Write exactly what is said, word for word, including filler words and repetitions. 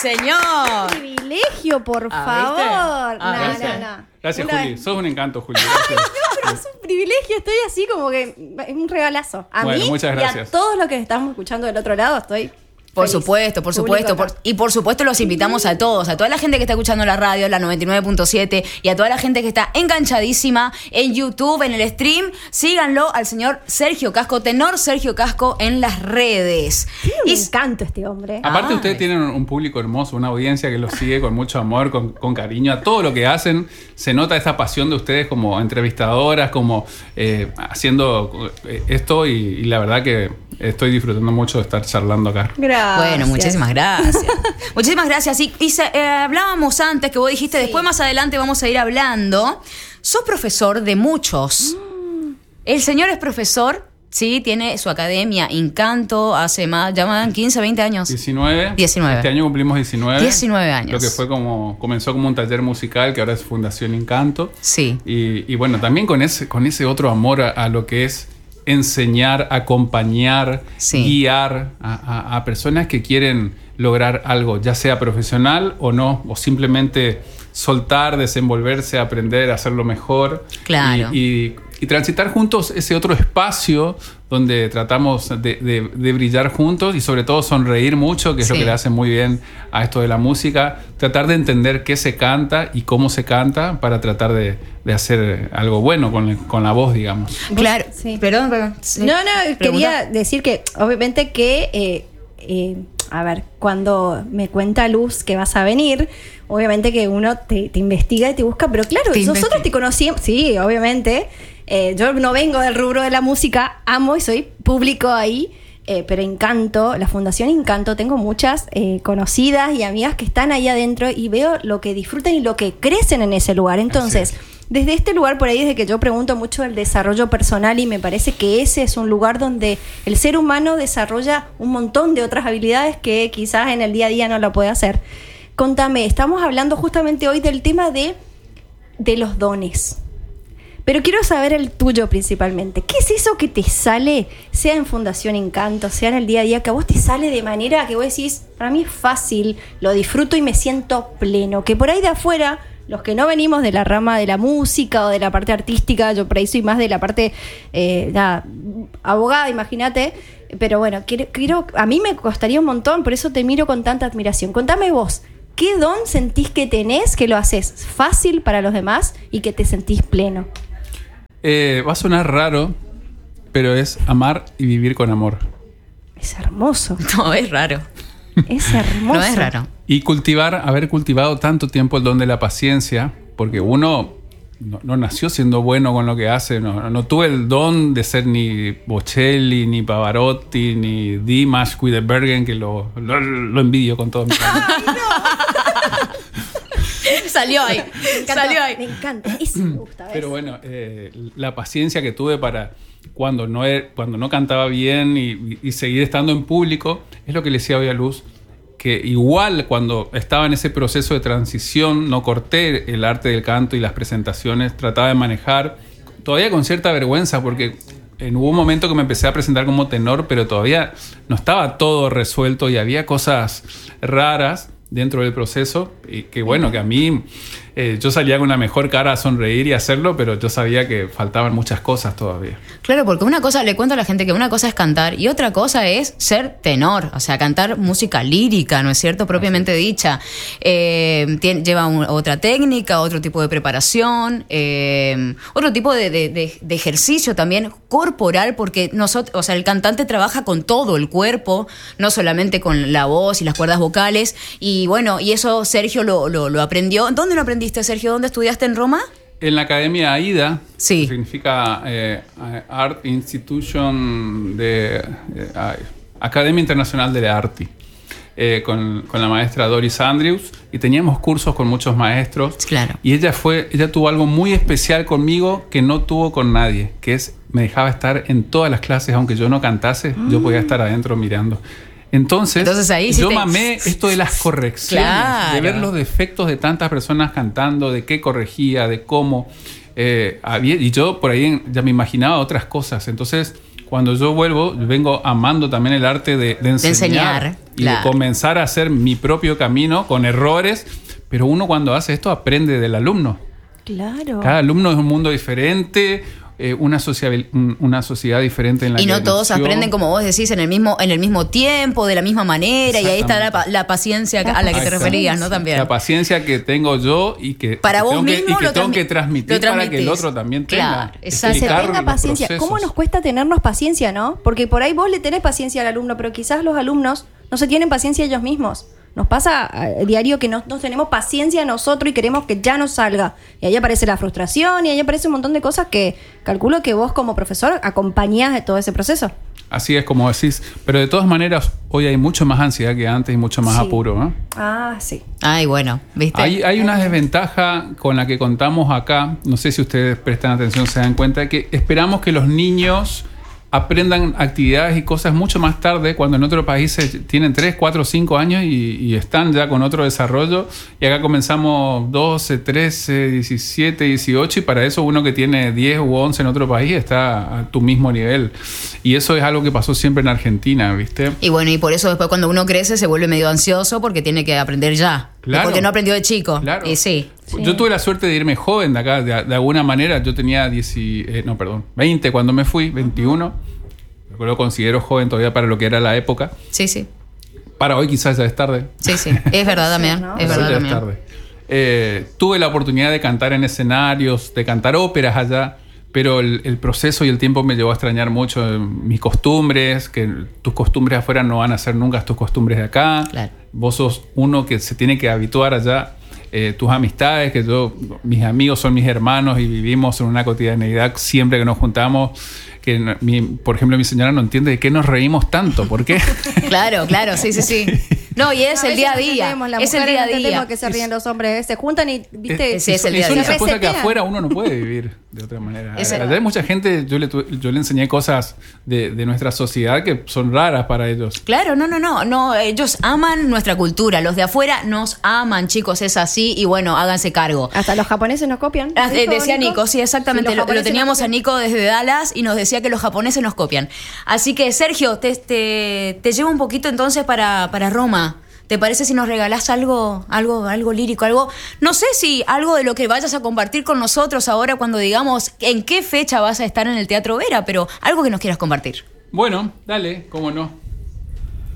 señor! Privilegio, por Ah, favor. ¿viste? Ah, no, gracias. no, no. Gracias, Una- Juli. Sos un encanto, Juli. Gracias. No, pero es un privilegio, estoy así como que es un regalazo. A Bueno, mí muchas y gracias. a todos los que estamos escuchando del otro lado, estoy Por feliz. supuesto, por Público supuesto. acá. por- y por supuesto los invitamos a todos, a toda la gente que está escuchando la radio, la noventa y nueve punto siete, y a toda la gente que está enganchadísima en YouTube, en el stream. Síganlo al señor Sergio Casco, tenor Sergio Casco en las redes. Tiene un Y- encanto este hombre. Aparte, Ah, ustedes es- tienen un público hermoso, una audiencia que los sigue con mucho amor, con, con cariño. A todo lo que hacen se nota esta pasión de ustedes como entrevistadoras, como eh, haciendo eh, esto. Y, y la verdad que estoy disfrutando mucho de estar charlando acá. Gracias. Bueno, muchísimas gracias. Muchísimas gracias. Y, y se- eh, hablábamos antes que vos dijiste, Sí. después más adelante vamos a ir hablando. Sos profesor de muchos. El señor es profesor, sí, tiene su academia Encanto, hace más, ya van quince, veinte años. diecinueve. diecinueve. Este año cumplimos diecinueve. diecinueve años. Lo que fue como, comenzó como un taller musical, que ahora es Fundación Encanto. Sí. Y, y bueno, también con ese, con ese otro amor a, a lo que es enseñar, acompañar, Sí. guiar a, a- a personas que quieren lograr algo, ya sea profesional o no, o simplemente soltar, desenvolverse, aprender, hacerlo mejor. Claro. Y, y- y transitar juntos ese otro espacio donde tratamos de, de- de brillar juntos y sobre todo sonreír mucho, que es Sí. lo que le hace muy bien a esto de la música. Tratar de entender qué se canta y cómo se canta para tratar de, de hacer algo bueno con, con la voz, digamos. Claro. Sí. Perdón, perdón. Sí. No, no, Pregunta. quería decir que obviamente que, eh, eh, a ver, cuando me cuenta Luz que vas a venir, obviamente que uno te, te investiga y te busca, pero claro, Te nosotros investiga. te conocíamos, sí, obviamente, eh, yo no vengo del rubro de la música, amo y soy público ahí, eh, pero Encanto, la Fundación Encanto, tengo muchas eh, conocidas y amigas que están ahí adentro y veo lo que disfrutan y lo que crecen en ese lugar, entonces... Así Desde este lugar, por ahí, desde que yo pregunto mucho del desarrollo personal y me parece que ese es un lugar donde el ser humano desarrolla un montón de otras habilidades que quizás en el día a día no lo puede hacer. Contame, estamos hablando justamente hoy del tema de, de los dones. Pero quiero saber el tuyo principalmente. ¿Qué es eso que te sale, sea en Fundación Encanto, sea en el día a día, que a vos te sale de manera que vos decís, para mí es fácil, lo disfruto y me siento pleno? Que por ahí de afuera, los que no venimos de la rama de la música o de la parte artística, yo por ahí soy más de la parte eh, nada, abogada, imagínate. Pero bueno, quiero, quiero, a mí me costaría un montón, por eso te miro con tanta admiración. Contame vos, ¿qué don sentís que tenés que lo haces fácil para los demás y que te sentís pleno? Eh, va a sonar raro, pero es amar y vivir con amor. Es hermoso, No, es raro. es hermoso. No es raro. Y cultivar, haber cultivado tanto tiempo el don de la paciencia, porque uno no, no nació siendo bueno con lo que hace, no, no tuve el don de ser ni Bocelli, ni Pavarotti, ni Dimash Kudaibergen, que lo, lo, lo envidio con todo mi alma. Salió ahí. Me encanta, Salió ahí. Me encanta, eso me gusta. ¿ves? Pero bueno, eh, la paciencia que tuve para cuando no, er- cuando no cantaba bien y, y seguir estando en público, es lo que le decía hoy a Luz, que igual cuando estaba en ese proceso de transición, no corté el arte del canto y las presentaciones, trataba de manejar, todavía con cierta vergüenza, porque en, hubo un momento que me empecé a presentar como tenor, pero todavía no estaba todo resuelto y había cosas raras dentro del proceso, y que bueno, que a mí eh, yo salía con una mejor cara a sonreír y hacerlo, pero yo sabía que faltaban muchas cosas todavía. Claro, porque una cosa, le cuento a la gente que una cosa es cantar y otra cosa es ser tenor, o sea, cantar música lírica, ¿no es cierto? Propiamente dicha. Eh, tiene, lleva un- otra técnica, otro tipo de preparación, eh, otro tipo de, de- de- de ejercicio también corporal, porque nosotros, o sea, el cantante trabaja con todo el cuerpo, no solamente con la voz y las cuerdas vocales, y bueno, y eso Sergio lo, lo, lo aprendió. ¿Dónde lo aprendiste, Sergio? ¿Dónde estudiaste? ¿En Roma? En la Academia AIDA, Sí. que significa eh, Art Institution de eh, Academia Internacional de Arte, eh, con, con la maestra Doris Andrews, y teníamos cursos con muchos maestros. Claro. Y ella fue, ella tuvo algo muy especial conmigo que no tuvo con nadie, que es me dejaba estar en todas las clases, aunque yo no cantase, mm. yo podía estar adentro mirando. Entonces, Entonces ahí sí yo te... mamé esto de las correcciones, Claro. de ver los defectos de tantas personas cantando, de qué corregía, de cómo eh, había, y yo por ahí ya me imaginaba otras cosas. Entonces, cuando yo vuelvo, vengo amando también el arte de, de enseñar, de enseñar y claro. de comenzar a hacer mi propio camino con errores, pero uno cuando hace esto aprende del alumno. Claro. Cada alumno es un mundo diferente, eh, una, sociabil- una sociedad diferente en la y que no todos nació. aprenden, como vos decís, en el mismo en el mismo tiempo, de la misma manera, y ahí está la, pa- la paciencia La a la que te paciencia. referías, ¿no? También. La paciencia que tengo yo y que, Para que vos tengo que, mismo y que lo tengo transmi- que transmitir lo para que el transmitís. otro también tenga. Claro, exacto. Que se Explicar tenga los paciencia. procesos. ¿Cómo nos cuesta tenernos paciencia, no? Porque por ahí vos le tenés paciencia al alumno, pero quizás los alumnos no se tienen paciencia ellos mismos. Nos pasa a diario que no, no tenemos paciencia nosotros y queremos que ya nos salga. Y ahí aparece la frustración y ahí aparece un montón de cosas que calculo que vos como profesor acompañás de todo ese proceso. Así es como decís. Pero de todas maneras, hoy hay mucho más ansiedad que antes y mucho más Sí. apuro, ¿no? Ah, sí. Ay, bueno, ¿viste? Hay, hay una desventaja con la que contamos acá. No sé si ustedes prestan atención, se dan cuenta que esperamos que los niños aprendan actividades y cosas mucho más tarde, cuando en otros países tienen tres, cuatro, cinco años y, y están ya con otro desarrollo. Y acá comenzamos doce, trece, diecisiete, dieciocho, y para eso uno que tiene diez u once en otro país está a tu mismo nivel. Y eso es algo que pasó siempre en Argentina, ¿viste? Y bueno, y por eso después cuando uno crece se vuelve medio ansioso porque tiene que aprender ya. Claro. Porque no aprendió de chico. Claro. Y sí. Sí. Yo tuve la suerte de irme joven de acá, de, de alguna manera. Yo tenía diez, eh, no, perdón, veinte cuando me fui, veintiuno. Lo considero joven todavía para lo que era la época. Sí, sí. Para hoy quizás ya es tarde. Sí, sí. Es verdad también. Sí, ¿no? Es Quizás verdad ya también. tarde. Eh, tuve la oportunidad de cantar en escenarios, de cantar óperas allá, pero el, el proceso y el tiempo me llevó a extrañar mucho eh, mis costumbres, que tus costumbres afuera no van a ser nunca tus costumbres de acá. Claro. Vos sos uno que se tiene que habituar allá. Eh, tus amistades, que yo, mis amigos son mis hermanos y vivimos en una cotidianeidad siempre que nos juntamos, que no- mi, por ejemplo mi señora no entiende de qué nos reímos tanto, ¿por qué? Claro, claro, sí, sí, sí. No, y es A el veces día a no día. entendemos, las Es el mujeres día a no entendemos día. que se ríen los hombres, se juntan y, viste, Sí, es el y día a son día. esas cosas que resetean. afuera uno no puede vivir de otra manera. Es el- Allá hay mucha gente, yo le, tu- yo le enseñé cosas de, de nuestra sociedad que son raras para ellos. Claro, no, no, no, no, ellos aman nuestra cultura, los de afuera nos aman, chicos, es así, y bueno, háganse cargo. Hasta los japoneses nos copian. Ah, eh, ¿Dijo decía Nico, sí, exactamente. Sí, los lo, lo japoneses teníamos nos a Nico desde Dallas y nos decía que los japoneses nos copian. Así que, Sergio, te, te, te llevo un poquito entonces para, para Roma. ¿Te parece si nos regalás algo, algo, algo lírico, algo? No sé si algo de lo que vayas a compartir con nosotros ahora cuando digamos en qué fecha vas a estar en el Teatro Vera, pero algo que nos quieras compartir. Bueno, dale, cómo no.